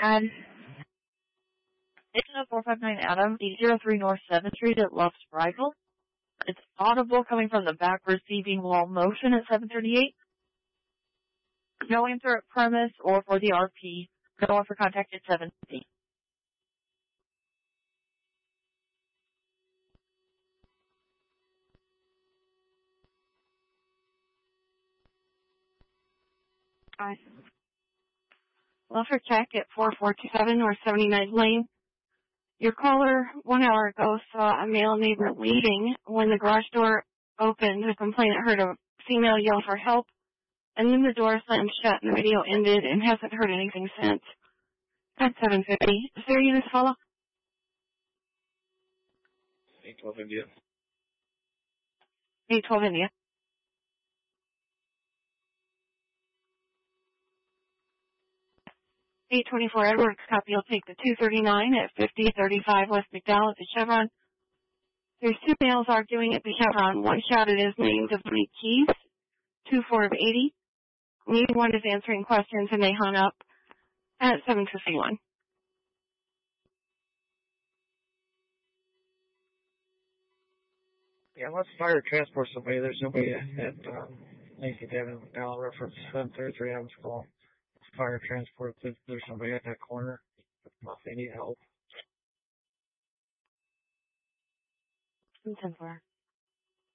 And Station 459 Adam, 803 North 7th Street at Love Sprigal. It's audible coming from the back receiving wall motion at 738. No answer at premise or for the RP. No offer contact at 750. Welfare check at 4427 North 79th Lane. Your caller 1 hour ago saw a male neighbor leaving. When the garage door opened, the complainant heard a female yell for help, and then the door slammed shut and the video ended and hasn't heard anything since. At 750. Is there a unit to follow? 812 India. 812 India. 824 Edwards, copy. You'll take the 239 at 5035 West McDowell at the Chevron. There's two males arguing at the Chevron. One shouted his name to Mike Keys, 24 of 80. Neither one is answering questions, and they hung up at 751. Yeah, let's fire transport somebody. There's nobody at Lincoln Avenue, McDowell, reference 733 Adams call. Fire transport. There's somebody at that corner. If they need help. 10-4.